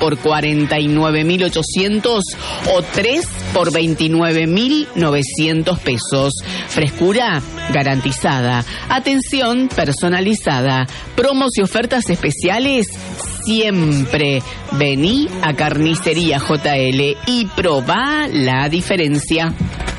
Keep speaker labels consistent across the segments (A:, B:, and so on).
A: por 49.800 o 3 por 29.900 pesos. Frescura garantizada. Atención personalizada. Promos y ofertas especiales siempre. Vení a Carnicería JL y probá la diferencia.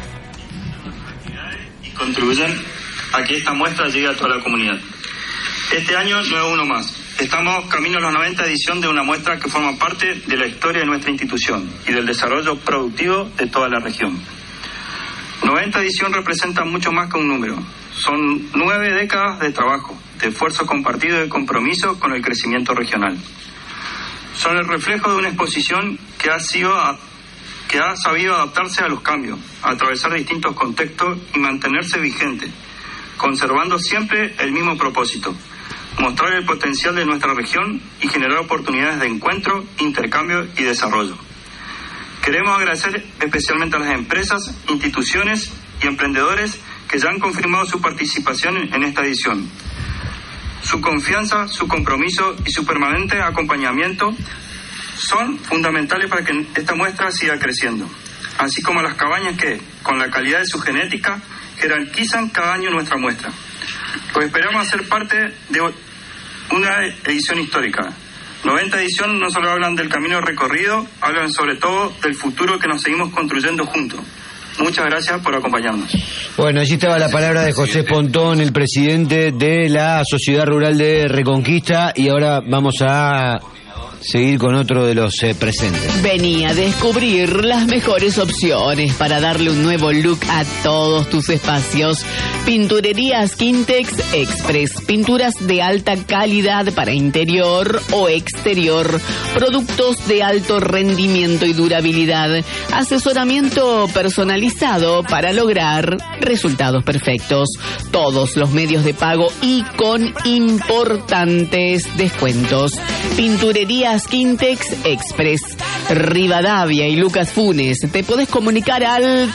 B: Y contribuyen a que esta muestra llegue a toda la comunidad. Este año no es uno más. Estamos camino a la 90 edición de una muestra que forma parte de la historia de nuestra institución y del desarrollo productivo de toda la región. 90 edición representa mucho más que un número. Son 9 décadas de trabajo, de esfuerzo compartido y de compromiso con el crecimiento regional. Son el reflejo de una exposición que ha sabido adaptarse a los cambios, atravesar distintos contextos y mantenerse vigente, conservando siempre el mismo propósito: mostrar el potencial de nuestra región y generar oportunidades de encuentro, intercambio y desarrollo. Queremos agradecer especialmente a las empresas, instituciones y emprendedores que ya han confirmado su participación en esta edición. Su confianza, su compromiso y su permanente acompañamiento son fundamentales para que esta muestra siga creciendo, así como las cabañas que, con la calidad de su genética, jerarquizan cada año nuestra muestra. Pues esperamos hacer parte de una edición histórica. 90 ediciones no solo hablan del camino recorrido, hablan sobre todo del futuro que nos seguimos construyendo juntos. Muchas gracias por acompañarnos.
C: Bueno, allí estaba la palabra de José Pontón, el presidente de la Sociedad Rural de Reconquista, y ahora vamos a seguir con otro de los presentes.
A: Vení a descubrir las mejores opciones para darle un nuevo look a todos tus espacios. Pinturerías Quintex Express. Pinturas de alta calidad para interior o exterior. Productos de alto rendimiento y durabilidad. Asesoramiento personalizado para lograr resultados perfectos. Todos los medios de pago y con importantes descuentos. Pinturerías Quintex Express, Rivadavia y Lucas Funes. Te podés comunicar al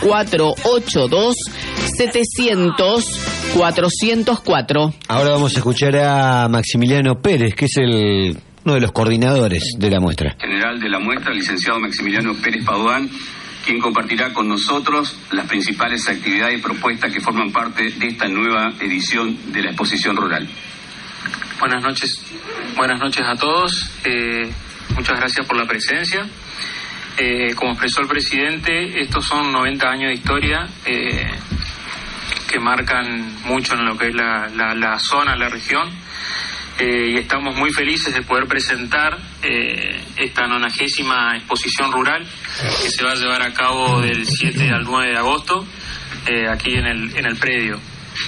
A: 3482-700-404.
C: Ahora vamos a escuchar a Maximiliano Pérez, que es uno de los coordinadores de la muestra.
D: General de la muestra, el licenciado Maximiliano Pérez Paduán, quien compartirá con nosotros las principales actividades y propuestas que forman parte de esta nueva edición de la exposición rural.
E: Buenas noches a todos. Muchas gracias por la presencia. Como expresó el presidente, estos son 90 años de historia que marcan mucho en lo que es la zona, la región, y estamos muy felices de poder presentar esta 90ª exposición rural que se va a llevar a cabo del 7 al 9 de agosto aquí en el predio.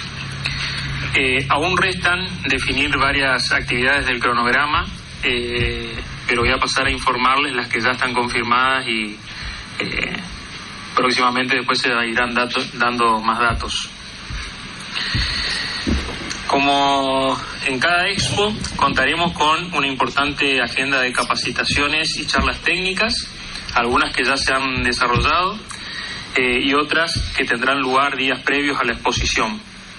E: Aún restan definir varias actividades del cronograma, pero voy a pasar a informarles las que ya están confirmadas y próximamente después se irán dando más datos. Como en cada expo, contaremos con una importante agenda de capacitaciones y charlas técnicas, algunas que ya se han desarrollado y otras que tendrán lugar días previos a la exposición.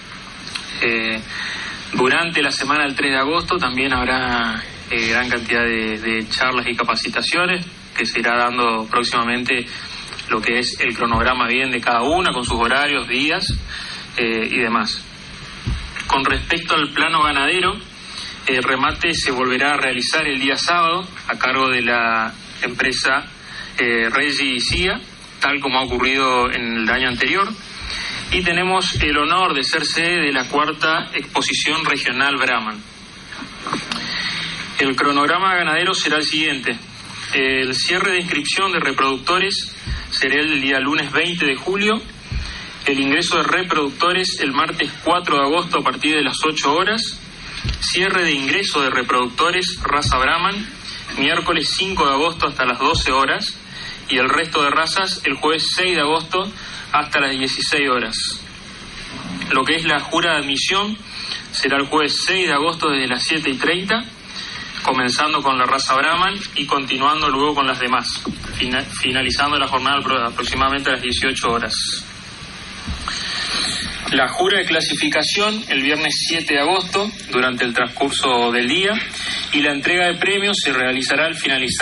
E: Durante la semana del 3 de agosto también habrá gran cantidad de charlas y capacitaciones que se irá dando próximamente, lo que es el cronograma bien de cada una con sus horarios, días y demás. Con respecto al plano ganadero, el remate se volverá a realizar el día sábado a cargo de la empresa Regi y CIA, tal como ha ocurrido en el año anterior. Y tenemos el honor de ser sede de la 4ª exposición regional Brahman. El cronograma ganadero será el siguiente. El cierre de inscripción de reproductores será el día lunes 20 de julio. El ingreso de reproductores el martes 4 de agosto a partir de las 8 horas. Cierre de ingreso de reproductores raza Brahman, miércoles 5 de agosto hasta las 12 horas. Y el resto de razas el jueves 6 de agosto hasta las 16 horas. Lo que es la jura de admisión será el jueves 6 de agosto desde las 7:30, comenzando con la raza Brahman y continuando luego con las demás, finalizando la jornada aproximadamente a las 18 horas. La jura de clasificación el viernes 7 de agosto durante el transcurso del día, y la entrega de premios se realizará al finalizar